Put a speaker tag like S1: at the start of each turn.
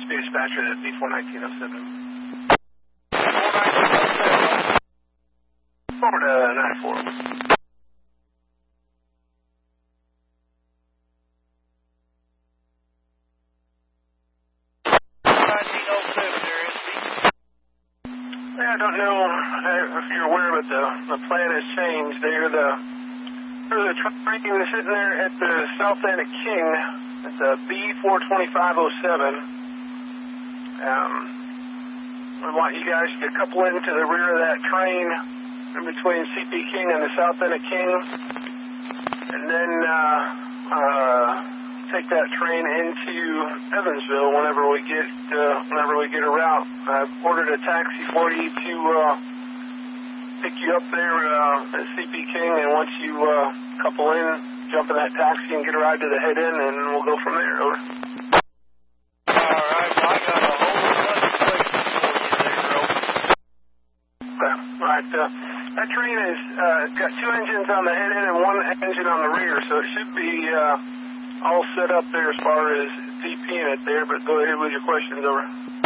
S1: dispatcher at B41907.
S2: 41907.
S1: Forward to 94.
S2: 1907 there, SB.
S1: Yeah, I don't know if you're aware, but the plan has changed. There's a train sitting there at the south end of King. It's a B42507. I want you guys to couple into the rear of that train in between CP King and the south end of King, and then take that train into Evansville whenever we get a route. I've ordered a taxi for you to pick you up there at CP King, and once you couple in, jump in that taxi and get a ride to the head end, and we'll go from there. Over.
S2: All right, well, I got a whole bunch of questions for you there, over.
S1: Okay. All right. That train is got two engines on the head end and one engine on the rear, so it should be all set up there as far as DPing it there. But go ahead with your questions, over.